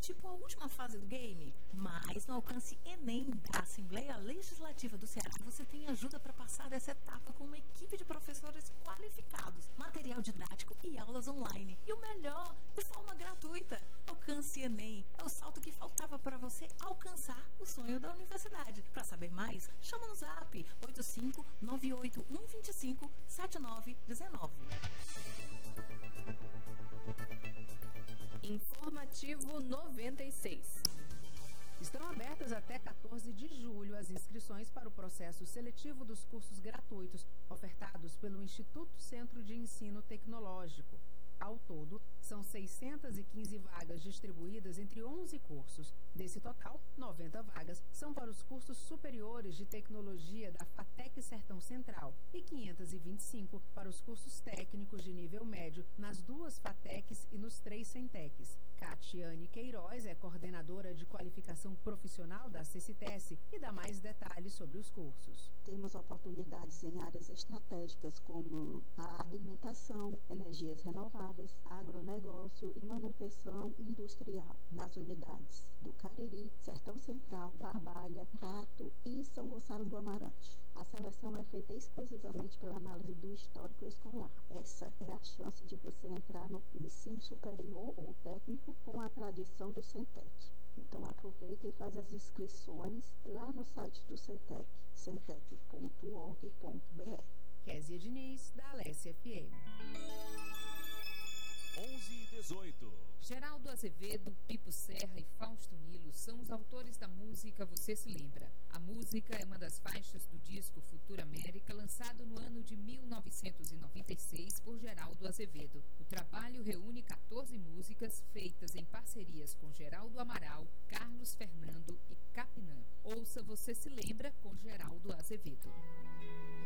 tipo a última fase do game? Mas no Alcance Enem da Assembleia Legislativa do Ceará, você tem ajuda para passar dessa etapa com uma equipe de professores qualificados, material didático e aulas online. E o melhor, de forma gratuita. Alcance Enem é o salto que faltava para você alcançar o sonho da universidade. Para saber mais, chama no zap 85981257919. Informativo 96. Estão abertas até 14 de julho as inscrições para o processo seletivo dos cursos gratuitos ofertados pelo Instituto Centro de Ensino Tecnológico. Ao todo, são 615 vagas distribuídas entre 11 cursos. Desse total, 90 vagas são para os cursos superiores de tecnologia da FATEC Sertão Central e 525 para os cursos técnicos de nível médio nas duas FATECs e nos 3 Centecs. Catiane Queiroz é coordenadora de qualificação profissional da CCTS e dá mais detalhes sobre os cursos. Temos oportunidades em áreas estratégicas como a alimentação, energias renováveis, agronegócio e manutenção industrial nas unidades do Cariri, Sertão Central, Barbalha, Crato e São Gonçalo do Amarante. A seleção é feita exclusivamente pela análise do histórico escolar. Essa é a chance de você entrar no ensino superior ou técnico com a tradição do Centec. Então aproveita e faz as inscrições lá no site do Centec, centec.org.br. Kézia Diniz, da Alessia FM. 11:18. Geraldo Azevedo, Pipo Serra e Fausto Nilo são os autores da música Você Se Lembra. A música é uma das faixas do disco Futura América, lançado no ano de 1996 por Geraldo Azevedo. O trabalho reúne 14 músicas feitas em parcerias com Geraldo Amaral, Carlos Fernando e Capinã. Ouça Você Se Lembra com Geraldo Azevedo.